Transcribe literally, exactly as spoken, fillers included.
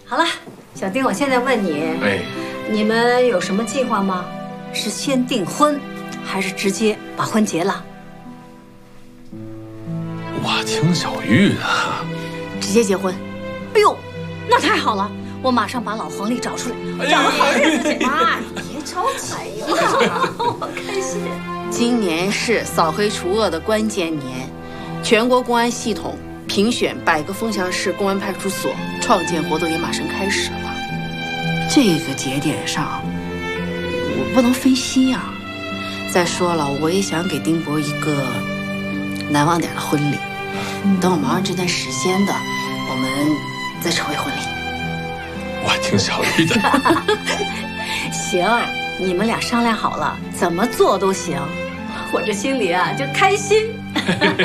好了，小丁，我现在问你， 哎， 你们有什么计划吗？是先订婚，还是直接把婚结了？ 我听小玉的。 直接结婚。哎呦，那太好了，我马上把老黄历找出来，找个好日子去。妈，别着急嘛，我开心。今年是扫黑除恶的关键年，全国公安系统评选百个凤翔市公安派出所创建活动也马上开始了。这个节点上，我不能分心啊。再说了，我也想给丁博一个难忘点的婚礼。等我忙完这段时间的，我们再筹备婚礼。 我听小玉的。 行，你们俩商量好了，怎么做都行。我这心里啊就开心。